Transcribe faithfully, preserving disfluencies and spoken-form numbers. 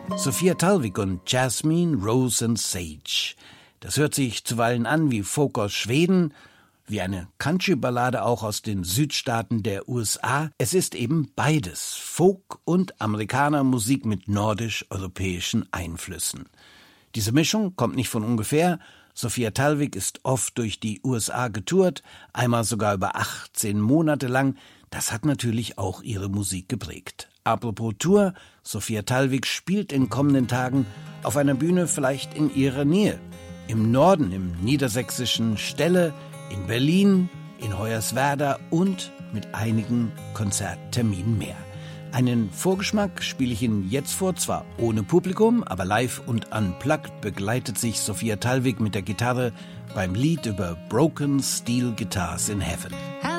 Sophia Talvik und Jasmine, Rose and Sage. Das hört sich zuweilen an wie Folk aus Schweden, wie eine Country-Ballade auch aus den Südstaaten der U S A. Es ist eben beides, Folk und Amerikanermusik mit nordisch-europäischen Einflüssen. Diese Mischung kommt nicht von ungefähr. Sophia Talvik ist oft durch die U S A getourt, einmal sogar über achtzehn Monate lang. Das hat natürlich auch ihre Musik geprägt. Apropos Tour, Sophia Talvik spielt in kommenden Tagen auf einer Bühne vielleicht in ihrer Nähe. Im Norden, im niedersächsischen Stelle, in Berlin, in Hoyerswerda und mit einigen Konzertterminen mehr. Einen Vorgeschmack spiele ich Ihnen jetzt vor, zwar ohne Publikum, aber live und unplugged begleitet sich Sophia Talvik mit der Gitarre beim Lied über Broken Steel Guitars in Heaven.